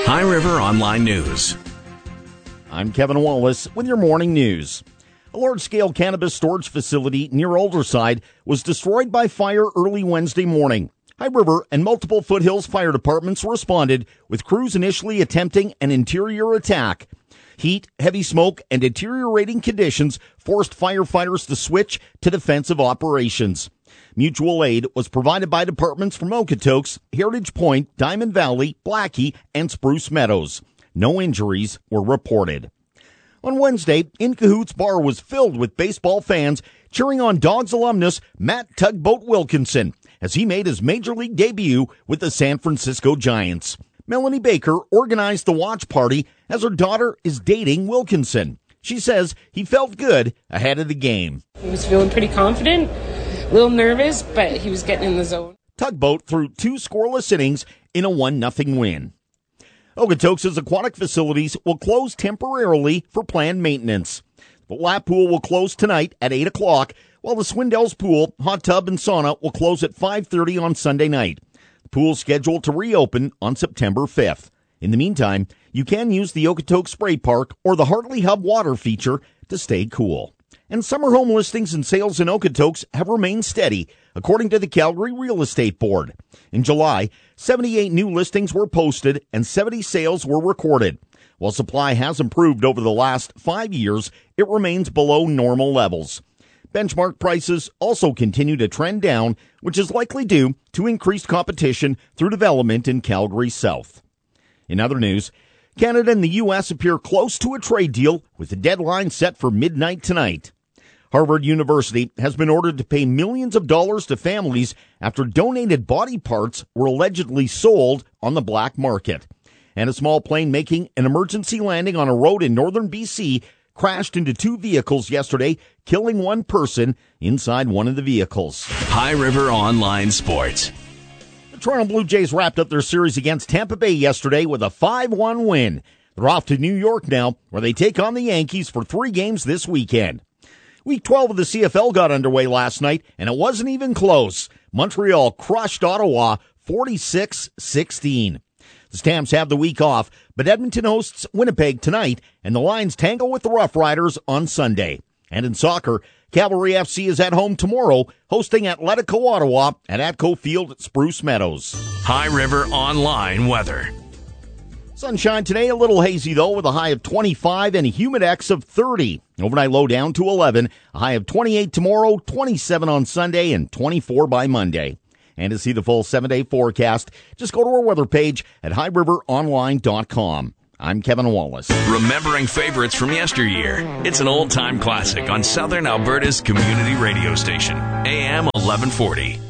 High River Online News. I'm Kevin Wallace with your morning news. A large-scale cannabis storage facility near Alderside was destroyed by fire early Wednesday morning. High River and multiple Foothills fire departments responded, with crews initially attempting an interior attack. Heat, heavy smoke, and deteriorating conditions forced firefighters to switch to defensive operations. Mutual aid was provided by departments from Okotoks, Heritage Point, Diamond Valley, Blackie, and Spruce Meadows. No injuries were reported. On Wednesday, In Cahoots Bar was filled with baseball fans cheering on Dogs alumnus Matt Tugboat Wilkinson as he made his Major League debut with the San Francisco Giants. Melanie Baker organized the watch party as her daughter is dating Wilkinson. She says he felt good ahead of the game. He was feeling pretty confident, a little nervous, but he was getting in the zone. Tugboat threw 2 scoreless innings in a 1-0 win. Okotoks' aquatic facilities will close temporarily for planned maintenance. The lap pool will close tonight at 8 o'clock, while the Swindells pool, hot tub, and sauna will close at 5:30 on Sunday night. The pool is scheduled to reopen on September 5th. In the meantime, you can use the Okotoks Spray Park or the Hartley Hub water feature to stay cool. And summer home listings and sales in Okotoks have remained steady, according to the Calgary Real Estate Board. In July, 78 new listings were posted and 70 sales were recorded. While supply has improved over the last 5 years, it remains below normal levels. Benchmark prices also continue to trend down, which is likely due to increased competition through development in Calgary South. In other news, Canada and the U.S. appear close to a trade deal with the deadline set for midnight tonight. Harvard University has been ordered to pay millions of dollars to families after donated body parts were allegedly sold on the black market. And a small plane making an emergency landing on a road in northern BC crashed into 2 vehicles yesterday, killing 1 person inside one of the vehicles. High River Online Sports. The Toronto Blue Jays wrapped up their series against Tampa Bay yesterday with a 5-1 win. They're off to New York now, where they take on the Yankees for 3 games this weekend. Week 12 of the CFL got underway last night, and it wasn't even close. Montreal crushed Ottawa 46-16. The Stamps have the week off, but Edmonton hosts Winnipeg tonight, and the Lions tangle with the Rough Riders on Sunday. And in soccer, Cavalry FC is at home tomorrow, hosting Atletico Ottawa at Atco Field at Spruce Meadows. High River Online weather. Sunshine today, a little hazy though, with a high of 25 and a humidex of 30. Overnight low down to 11, a high of 28 tomorrow, 27 on Sunday, and 24 by Monday. And to see the full 7-day forecast, just go to our weather page at highriveronline.com. I'm Kevin Wallace. Remembering favorites from yesteryear. It's an old-time classic on Southern Alberta's community radio station, AM 1140.